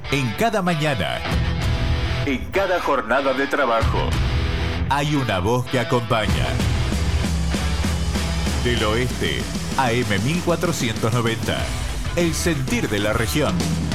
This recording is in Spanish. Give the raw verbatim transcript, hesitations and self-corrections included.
En cada mañana, en cada jornada de trabajo, hay una voz que acompaña. Del Oeste, A M mil cuatrocientos noventa. El sentir de la región.